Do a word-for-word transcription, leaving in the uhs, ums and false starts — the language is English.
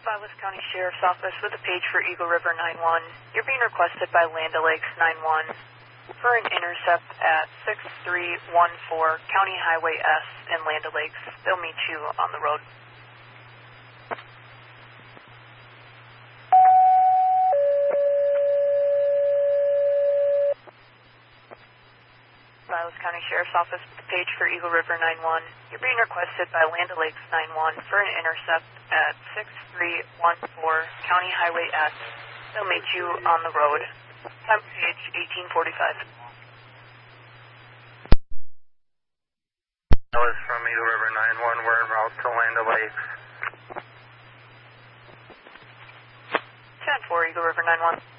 Silas County Sheriff's Office with a page for Eagle River nine one. You're being requested by Land O'Lakes nine one for an intercept at six three one four County Highway S in Land O'Lakes. They'll meet you on the road. Silas County Sheriff's Office with a page for Eagle River nine one. You're being requested by Land O'Lakes nine one for an intercept at six three one four County Highway S. They'll meet you on the road. Time page eighteen forty-five. Silas from Eagle River nine one. We're en route to Land O'Lakes. ten four Eagle River nine one.